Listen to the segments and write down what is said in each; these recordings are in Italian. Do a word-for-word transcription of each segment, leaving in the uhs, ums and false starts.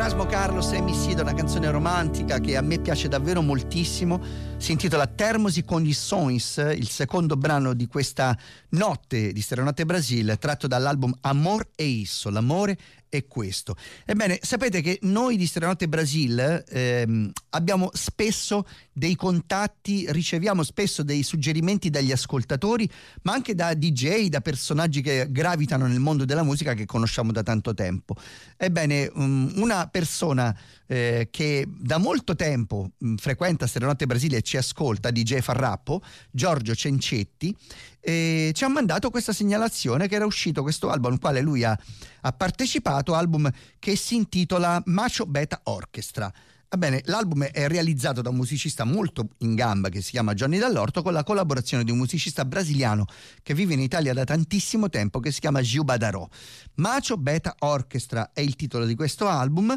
Erasmo Carlos e Emicida, una canzone romantica che a me piace davvero moltissimo, si intitola Termosi Condições, il secondo brano di questa notte di Stereonotte Brasil, tratto dall'album Amor e Isso, l'amore è questo. Ebbene, sapete che noi di Stereonotte Brasil ehm, abbiamo spesso dei contatti, riceviamo spesso dei suggerimenti dagli ascoltatori, ma anche da D J, da personaggi che gravitano nel mondo della musica che conosciamo da tanto tempo. Ebbene, um, una persona eh, che da molto tempo mh, frequenta Stereonotte Brasil e ci ascolta, D J Farrappo, Giorgio Cencetti, eh, ci ha mandato questa segnalazione che era uscito questo album al quale lui ha, ha partecipato, album che si intitola Macho Beta Orchestra. Ebbene, l'album è realizzato da un musicista molto in gamba che si chiama Johnny Dall'Orto, con la collaborazione di un musicista brasiliano che vive in Italia da tantissimo tempo, che si chiama Gil Badarò. Macho Beta Orchestra è il titolo di questo album,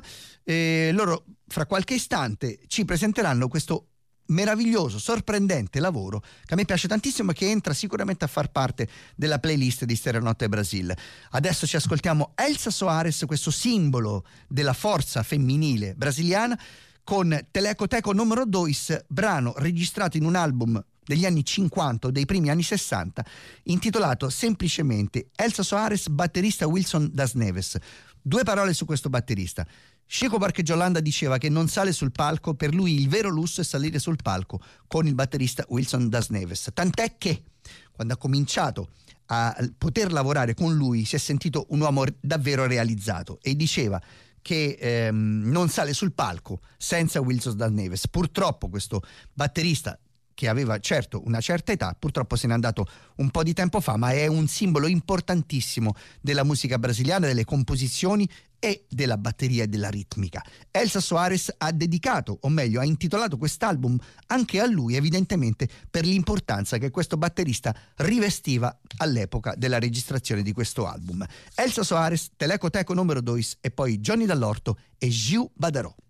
e loro fra qualche istante ci presenteranno questo meraviglioso, sorprendente lavoro che a me piace tantissimo e che entra sicuramente a far parte della playlist di Stereonotte Brasil. Adesso ci ascoltiamo Elsa Soares, questo simbolo della forza femminile brasiliana, con Teleco Teco numero due, brano registrato in un album degli anni cinquanta o dei primi anni sessanta, intitolato semplicemente Elsa Soares, batterista Wilson Das Neves. Due parole su questo batterista. Chico Buarque Jolanda diceva che non sale sul palco, per lui il vero lusso è salire sul palco con il batterista Wilson Das Neves. Tant'è che quando ha cominciato a poter lavorare con lui si è sentito un uomo davvero realizzato e diceva che ehm, non sale sul palco senza Wilson Das Neves. Purtroppo questo batterista, che aveva certo una certa età, purtroppo se n'è andato un po' di tempo fa, ma è un simbolo importantissimo della musica brasiliana, delle composizioni e della batteria e della ritmica. Elsa Soares ha dedicato, o meglio ha intitolato quest'album anche a lui, evidentemente per l'importanza che questo batterista rivestiva all'epoca della registrazione di questo album. Elsa Soares, Teleco Teco numero due e poi Johnny Dall'Orto e Gil Badarò.